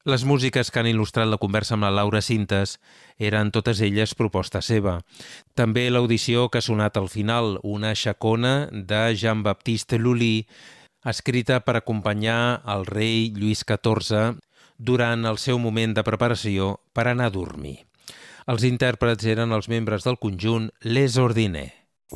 Les músiques que han il·lustrat la conversa amb la Laura Sintes eren totes elles proposta seva. També l'audició que ha sonat al final, una xacona de Jean-Baptiste Lully, escrita per acompanyar el rei Lluís XIV durant el seu moment de preparació per anar a dormir. Els intèrprets eren els membres del conjunt Les Ordines.